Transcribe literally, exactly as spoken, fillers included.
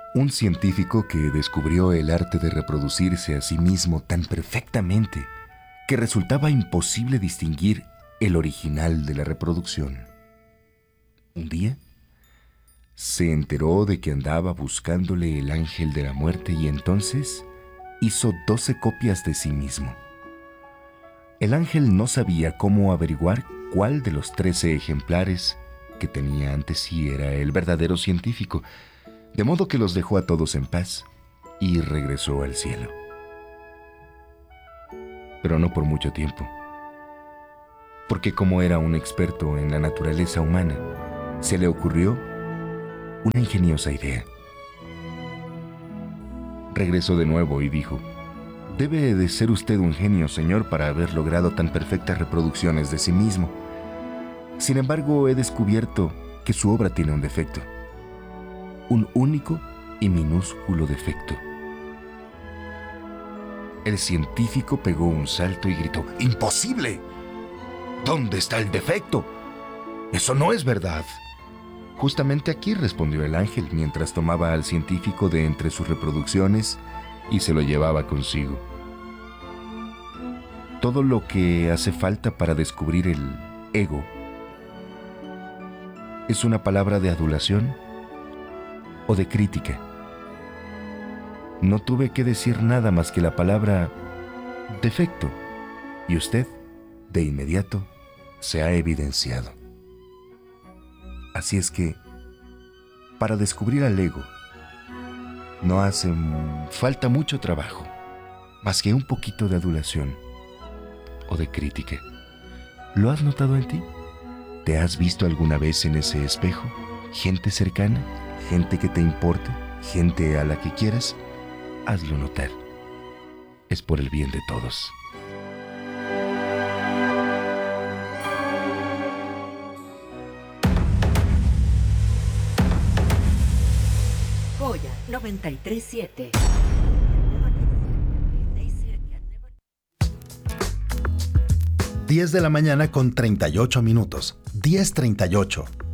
Un científico que descubrió el arte de reproducirse a sí mismo tan perfectamente que resultaba imposible distinguir el original de la reproducción. Un día, se enteró de que andaba buscándole el ángel de la muerte y entonces hizo doce copias de sí mismo. El ángel no sabía cómo averiguar cuál de los trece ejemplares que tenía ante sí era el verdadero científico, de modo que los dejó a todos en paz y regresó al cielo. Pero no por mucho tiempo, porque como era un experto en la naturaleza humana, se le ocurrió una ingeniosa idea. Regresó de nuevo y dijo: «Debe de ser usted un genio, señor, para haber logrado tan perfectas reproducciones de sí mismo. Sin embargo, he descubierto que su obra tiene un defecto. Un único y minúsculo defecto». El científico pegó un salto y gritó: «¡Imposible! ¿Dónde está el defecto? Eso no es verdad». «Justamente aquí», respondió el ángel, mientras tomaba al científico de entre sus reproducciones y se lo llevaba consigo. Todo lo que hace falta para descubrir el ego es una palabra de adulación o de crítica. No tuve que decir nada más que la palabra defecto y usted, de inmediato, se ha evidenciado. Así es que, para descubrir al ego, no hace falta mucho trabajo, más que un poquito de adulación o de crítica. ¿Lo has notado en ti? ¿Te has visto alguna vez en ese espejo? ¿Gente cercana? ¿Gente que te importe? ¿Gente a la que quieras? Hazlo notar. Es por el bien de todos. Joya noventa y tres siete. diez de la mañana con treinta y ocho minutos. diez treinta y ocho.